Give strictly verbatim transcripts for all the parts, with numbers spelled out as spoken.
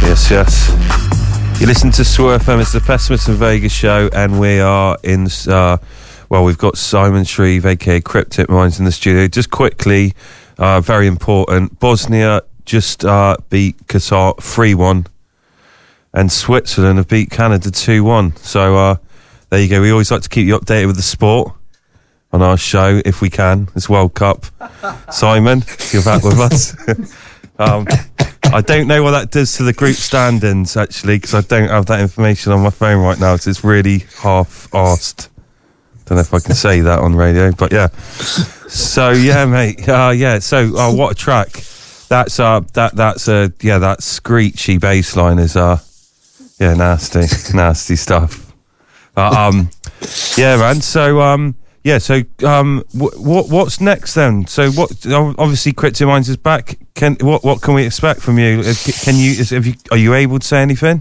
Yes, yes. You listen to Swerve F M, it's the Pessimist and Vegas show, and we are in, uh, well, we've got Simon Shreve, aka Cryptic Minds, in the studio. Just quickly, uh, very important, Bosnia just uh, beat Qatar three one, and Switzerland have beat Canada two one. So uh, there you go. We always like to keep you updated with the sport on our show, if we can. It's World Cup. Simon, you're back with us. um, I don't know what that does to the group standings, actually, because I don't have that information on my phone right now, so it's really half-arsed. Don't know if I can say that on radio, but yeah. So, yeah, mate. Uh, yeah, so uh, what a track. That's, uh, that, that's, uh, yeah, that screechy bass line is, uh, yeah, nasty, nasty stuff. Uh, um, yeah, man, so, um, yeah, so um, w- what what's next then? So what? Obviously, Cryptic Minds is back. Can what what can we expect from you? Can you is, have you are you able to say anything?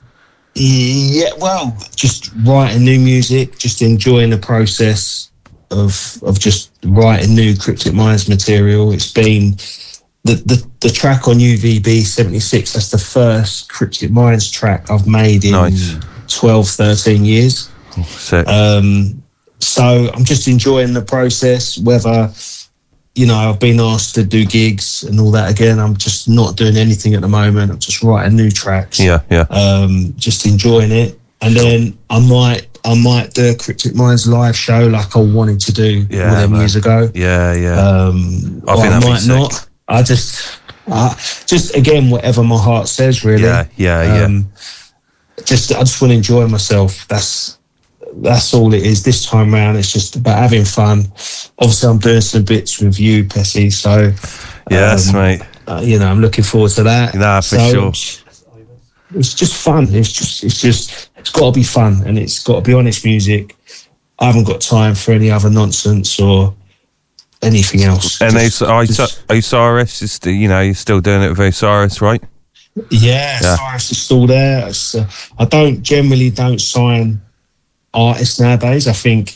Yeah, well, just writing new music, just enjoying the process of of just writing new Cryptic Minds material. It's been the the, the track on U V B seventy-six. That's the first Cryptic Minds track I've made in nice. twelve, thirteen years. Oh, sick. Um, So I'm just enjoying the process, whether, you know, I've been asked to do gigs and all that again. I'm just not doing anything at the moment. I'm just writing new tracks. Yeah, yeah. Um, just enjoying it. And then I might I might do a Cryptic Minds live show like I wanted to do yeah, all them years ago. Yeah, yeah. Um, I think I that'd might be not. sick. I just, I, just again, whatever my heart says, really. Yeah, yeah, um, yeah. Just, I just want to enjoy myself. That's, That's all it is this time round. It's just about having fun. Obviously, I'm doing some bits with you, Pessy. So, yes, um, mate. Uh, you know, I'm looking forward to that. Nah, for so, sure. It's just fun. It's just, it's just, it's got to be fun, and it's got to be honest music. I haven't got time for any other nonsense or anything else. And just, just, Osiris is, still, you know, you're still doing it with Osiris, right? Yeah, yeah. Osiris is still there. Uh, I don't generally don't sign artists nowadays. I think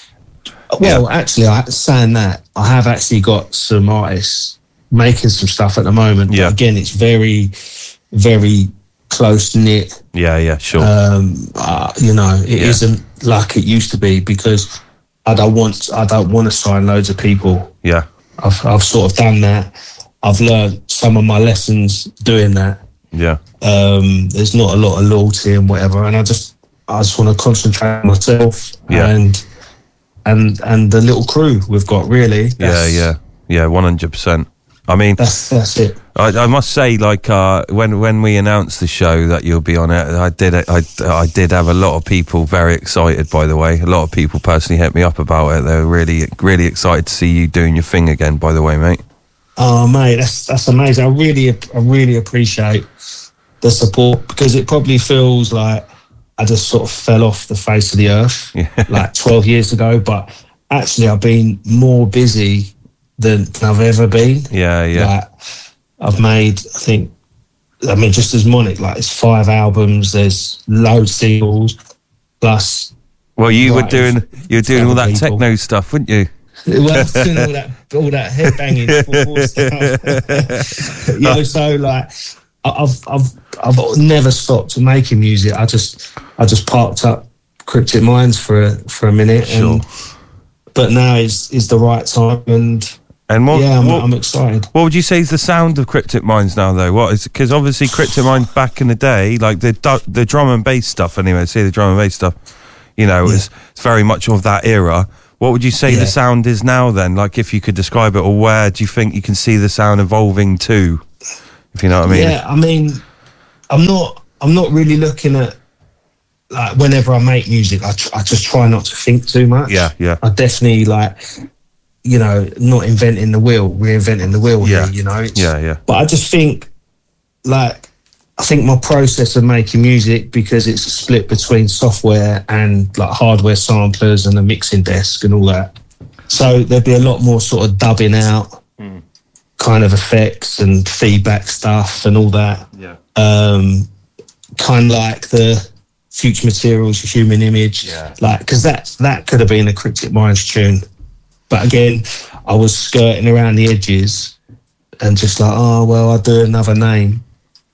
well yeah. actually I saying that I have actually got some artists making some stuff at the moment, yeah. but again it's very very close knit. Yeah, yeah, sure. Um uh, you know it yeah. isn't like it used to be, because I don't want I don't want to sign loads of people. Yeah, I've, I've sort of done that. I've learned some of my lessons doing that. Yeah. Um there's not a lot of loyalty and whatever, and I just I just want to concentrate on myself yeah. and and and the little crew we've got, really. That's, yeah, yeah, yeah, one hundred percent. I mean, that's that's it. I, I must say, like, uh, when when we announced the show that you'll be on it, I did I I did have a lot of people very excited. By the way, a lot of people personally hit me up about it. They were really really excited to see you doing your thing again. By the way, mate. Oh, mate, that's that's amazing. I really I really appreciate the support, because it probably feels like I just sort of fell off the face of the earth yeah. like twelve years ago, but actually I've been more busy than, than I've ever been. Yeah, yeah. Like, I've made, I think, I mean, just as Monic, like, it's five albums, there's loads of singles, plus... Well, you were doing you were doing all that people. techno stuff, weren't you? Well, doing all that, all that headbanging stuff. You know, so, like... I've I've I've never stopped making music. I just I just parked up Cryptic Minds for a, for a minute, sure. and but now is is the right time, and and what, yeah, I'm, what, I'm excited. What would you say is the sound of Cryptic Minds now, though? What is, because obviously Cryptic Minds back in the day, like the the drum and bass stuff. Anyway, see the drum and bass stuff. You know, yeah. it's, it's very much of that era. What would you say yeah. the sound is now? Then, like, if you could describe it, or where do you think you can see the sound evolving to? If you know what I mean. Yeah, I mean, I'm not. I'm not really looking at, like, whenever I make music, I tr- I just try not to think too much. Yeah, yeah. I definitely, like, you know, not inventing the wheel, reinventing the wheel. Yeah, here, you know. It's, yeah, yeah. But I just think, like, I think my process of making music, because it's a split between software and like hardware samplers and a mixing desk and all that. So there'd be a lot more sort of dubbing out. Mm. kind of effects and feedback stuff and all that. Yeah. Um, kind of like the Future Materials, Human Image. Yeah. Like, because that, that could have been a Cryptic Minds tune. But again, I was skirting around the edges and just like, oh, well, I'll do another name.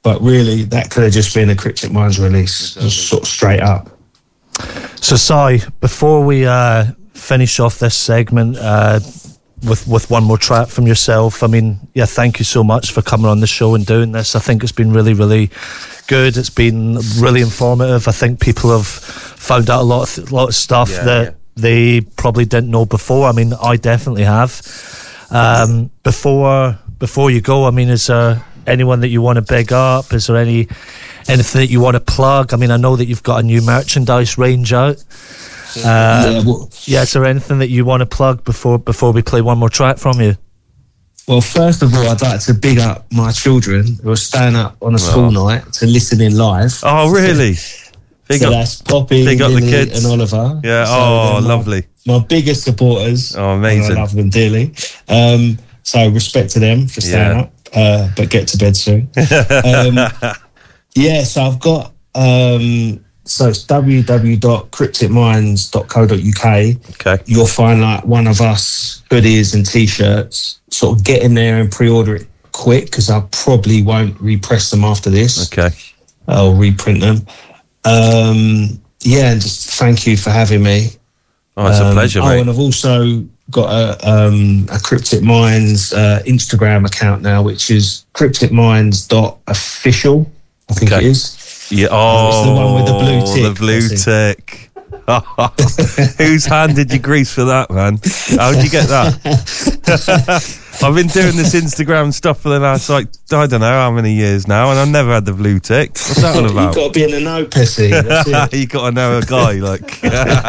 but really that could have just been a Cryptic Minds release, just sort of straight up. So, Si, before we uh, finish off this segment uh, with with one more track from yourself, I mean, yeah, thank you so much for coming on the show and doing this. I think it's been really, really good. It's been really informative. I think people have found out a lot of, th- lot of stuff Yeah, that yeah. they probably didn't know before. I mean, I definitely have. Um, before before you go, I mean, is there anyone that you want to big up? Is there any anything that you want to plug? I mean, I know that you've got a new merchandise range out. Um, yeah, well, yeah, is there anything that you want to plug before before we play one more track from you? well, first of all, I'd like to big up my children who are staying up on a school night to listen in live. Oh, really? Big so up, that's Poppy, big up the Lily kids. and Oliver. Yeah, So oh, they're my- lovely. My biggest supporters. Oh, amazing. And I love them dearly. Um, so respect to them for staying Yeah. up, uh, but get to bed soon. um, yeah, so I've got, um, so it's w w w dot cryptic minds dot co dot u k. Okay. You'll find like one of us hoodies and t-shirts. Sort of get in there and pre-order it quick because I probably won't repress them after this. Okay. I'll reprint them. Um, yeah, and just thank you for having me. Oh, it's a Um, pleasure, oh, mate. and I've also got a, um, a Cryptic Minds uh, Instagram account now, which is cryptic minds dot official. I think Okay. it is. Yeah. Oh, it's Oh, the one with the blue tick, The blue that's tick. Whose hand did you grease for that, man? How did you get that? I've been doing this Instagram stuff for the last, like, I don't know how many years now, and I've never had the blue tick. What's that all You've about? got to be in the know, Pessy. That's it. You got to know a guy, like.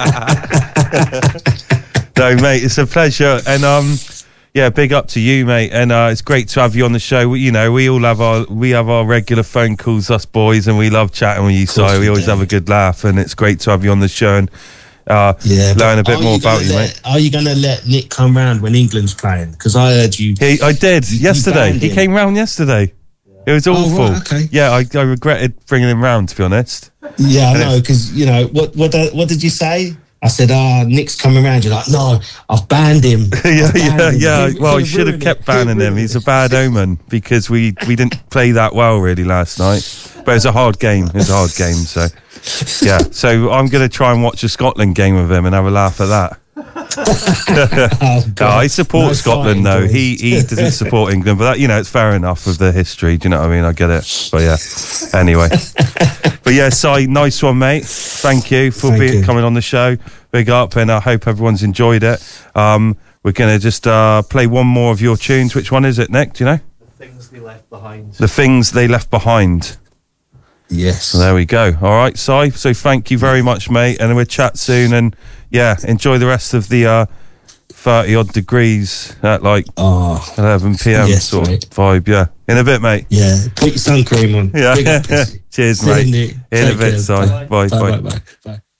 No, mate, it's a pleasure, and um, yeah, big up to you, mate, and uh, it's great to have you on the show. We, you know, we all have our we have our regular phone calls, us boys, and we love chatting with you. So course we we always do. have a good laugh, and it's great to have you on the show and uh, Yeah, but learn a bit are more you about gonna you, let- mate. Are you going to let Nick come round when England's playing? Because I heard you. He, I did You- you yesterday. banned He him. came round yesterday. It was Oh, awful. right, okay. Yeah, I, I regretted bringing him round, to be honest. Yeah, I And know. Because you know what? What? the- What did you say? I said, "Ah, Nick's coming round." You're like, "No, I've banned him." yeah, I've banned yeah, him. yeah. He'll- Well, I he'll should have ruin kept it. He'll banning him. ruin He's a it. bad omen because we, we didn't play that well really last night. But it was a hard game. It was a hard game. So, yeah. So I'm going to try and watch a Scotland game with him and have a laugh at that. Oh, No, God. I support No Scotland fighting, though. boys. He he doesn't support England, but that, you know, it's fair enough with the history. Do you know what I mean? I get it. But yeah. Anyway. But yeah, Si, nice one, mate. Thank you for Thank being you. coming on the show. Big up, and I hope everyone's enjoyed it. Um, we're gonna just uh, play one more of your tunes. Which one is it, Nick? Do you know? The things they left behind. The Things They Left Behind. Yes. So there we go. All right, Si. So thank you very much, mate, and we'll chat soon. And yeah, enjoy the rest of the uh, thirty odd degrees at like Oh, eleven p.m. Yes, sort mate. of vibe. Yeah, in a bit, mate. yeah. Put your sun cream on. Yeah. Big up, Pessy. Cheers, See you, mate. Nick. In a Take bit, care. Si. Bye. Bye, Bye. bye. Bye. Bye. Bye.